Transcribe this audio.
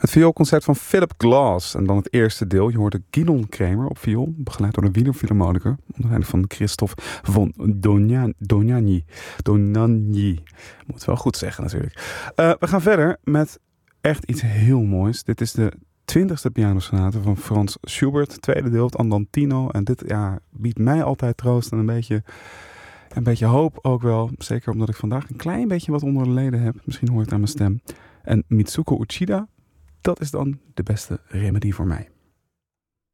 Het vioolconcert van Philip Glass. En dan het eerste deel. Je hoorde Gidon Kremer op viool. Begeleid door de Wiener Philharmoniker. Onder leiding van Christophe von Dohnanyi. Moet het wel goed zeggen natuurlijk. We gaan verder met echt iets heel moois. Dit is de 20e pianosonate van Franz Schubert. Tweede deel, het Andantino. En dit biedt mij altijd troost en een beetje hoop ook wel. Zeker omdat ik vandaag een klein beetje wat onder de leden heb. Misschien hoor je het aan mijn stem. En Mitsuko Uchida, dat is dan de beste remedie voor mij.